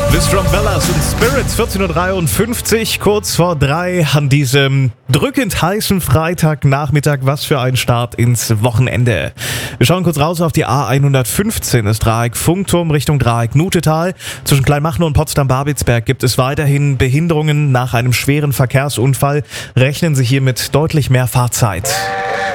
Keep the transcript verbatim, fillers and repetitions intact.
Miss Bellas und Spirits, vierzehn Uhr dreiundfünfzig, kurz vor drei an diesem drückend heißen Freitagnachmittag. Was für ein Start ins Wochenende. Wir schauen kurz raus auf die A hundertfünfzehn, das Dreieck Funkturm Richtung Dreieck Nutetal. Zwischen Kleinmachnow und Potsdam-Babelsberg gibt es weiterhin Behinderungen nach einem schweren Verkehrsunfall. Rechnen Sie hier mit deutlich mehr Fahrzeit.